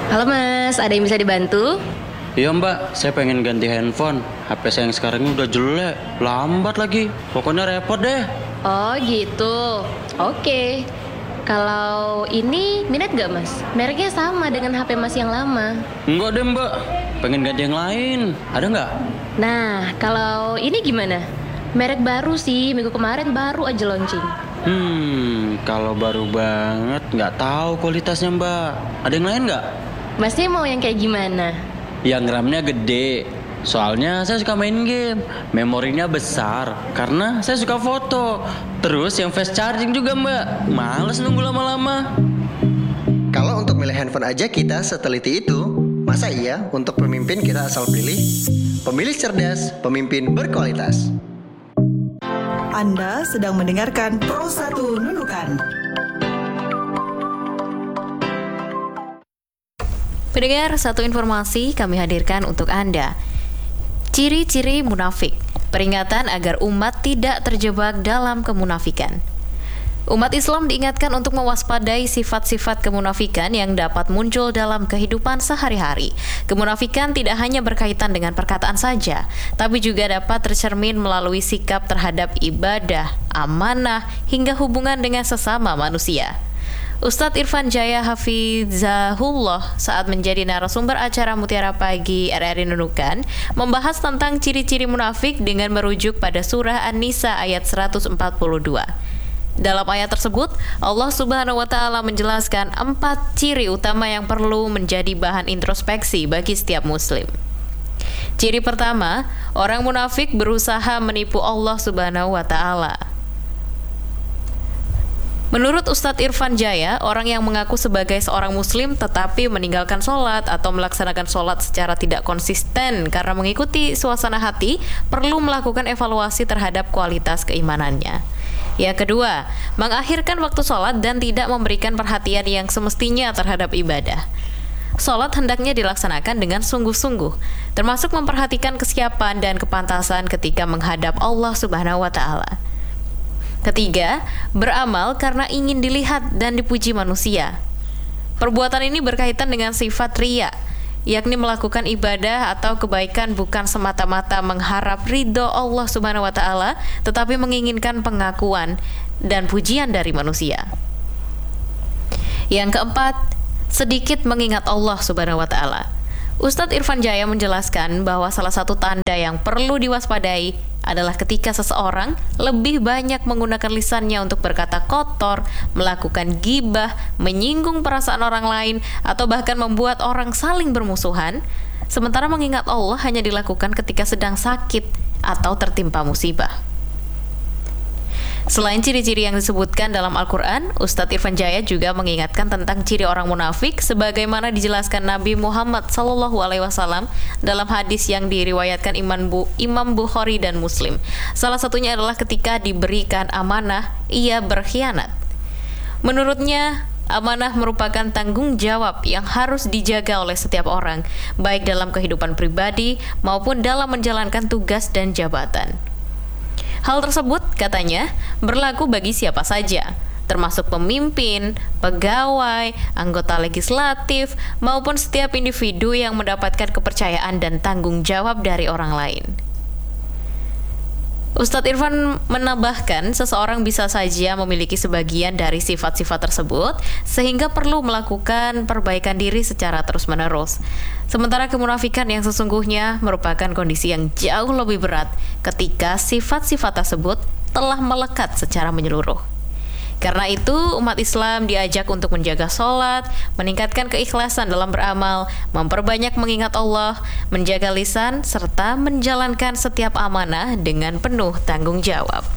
Halo Mas, ada yang bisa dibantu? Iya mbak, saya pengen ganti handphone. HP saya yang sekarang ini udah jelek, lambat lagi. Pokoknya repot deh. Oh gitu, oke. Kalau ini minat gak Mas? Mereknya sama dengan HP Mas yang lama. Enggak deh mbak, pengen ganti yang lain. Ada nggak? Nah, kalau ini gimana? Merek baru sih, minggu kemarin baru aja launching. Kalau baru banget nggak tahu kualitasnya mbak. Ada yang lain nggak? Masnya mau yang kayak gimana? Yang RAM-nya gede. Soalnya saya suka main game. Memorinya besar karena saya suka foto. Terus yang fast charging juga mbak. Males nunggu lama-lama. Kalau untuk milih handphone aja kita seteliti itu, masa iya untuk pemimpin kita asal pilih? Pemilih cerdas, pemimpin berkualitas. Anda sedang mendengarkan Pro 1 Nunukan. Pendengar, satu informasi kami hadirkan untuk Anda. Ciri-ciri munafik. Peringatan agar umat tidak terjebak dalam kemunafikan. Umat Islam diingatkan untuk mewaspadai sifat-sifat kemunafikan yang dapat muncul dalam kehidupan sehari-hari. Kemunafikan tidak hanya berkaitan dengan perkataan saja, tapi juga dapat tercermin melalui sikap terhadap ibadah, amanah, hingga hubungan dengan sesama manusia. Ustadz Irfan Jaya Hafizahullah saat menjadi narasumber acara Mutiara Pagi RRI Nunukan membahas tentang ciri-ciri munafik dengan merujuk pada surah An-Nisa ayat 142. Dalam ayat tersebut, Allah Subhanahu wa Ta'ala menjelaskan 4 ciri utama yang perlu menjadi bahan introspeksi bagi setiap muslim. Ciri pertama, orang munafik berusaha menipu Allah Subhanahu wa Ta'ala. Menurut Ustadz Irfan Jaya, orang yang mengaku sebagai seorang muslim tetapi meninggalkan sholat atau melaksanakan sholat secara tidak konsisten karena mengikuti suasana hati, perlu melakukan evaluasi terhadap kualitas keimanannya. Yang kedua, mengakhirkan waktu sholat dan tidak memberikan perhatian yang semestinya terhadap ibadah. Sholat hendaknya dilaksanakan dengan sungguh-sungguh, termasuk memperhatikan kesiapan dan kepantasan ketika menghadap Allah Subhanahu wa Ta'ala. Ketiga, beramal karena ingin dilihat dan dipuji manusia. Perbuatan ini berkaitan dengan sifat riya, yakni melakukan ibadah atau kebaikan bukan semata-mata mengharap ridho Allah Subhanahu wa Ta'ala, tetapi menginginkan pengakuan dan pujian dari manusia. Yang keempat, sedikit mengingat Allah Subhanahu wa Ta'ala. Ustadz Irfan Jaya menjelaskan bahwa salah satu tanda yang perlu diwaspadai adalah ketika seseorang lebih banyak menggunakan lisannya untuk berkata kotor, melakukan gibah, menyinggung perasaan orang lain, atau bahkan membuat orang saling bermusuhan, sementara mengingat Allah hanya dilakukan ketika sedang sakit atau tertimpa musibah. Selain ciri-ciri yang disebutkan dalam Al-Quran, Ustadz Irfan Jaya juga mengingatkan tentang ciri orang munafik sebagaimana dijelaskan Nabi Muhammad SAW dalam hadis yang diriwayatkan Imam Bukhari dan Muslim. Salah satunya adalah ketika diberikan amanah, ia berkhianat. Menurutnya, amanah merupakan tanggung jawab yang harus dijaga oleh setiap orang, baik dalam kehidupan pribadi maupun dalam menjalankan tugas dan jabatan. Hal tersebut, katanya, berlaku bagi siapa saja, termasuk pemimpin, pegawai, anggota legislatif, maupun setiap individu yang mendapatkan kepercayaan dan tanggung jawab dari orang lain. Ustadz Irfan menambahkan, seseorang bisa saja memiliki sebagian dari sifat-sifat tersebut, sehingga perlu melakukan perbaikan diri secara terus-menerus. Sementara kemunafikan yang sesungguhnya merupakan kondisi yang jauh lebih berat ketika sifat-sifat tersebut telah melekat secara menyeluruh. Karena itu, umat Islam diajak untuk menjaga sholat, meningkatkan keikhlasan dalam beramal, memperbanyak mengingat Allah, menjaga lisan, serta menjalankan setiap amanah dengan penuh tanggung jawab.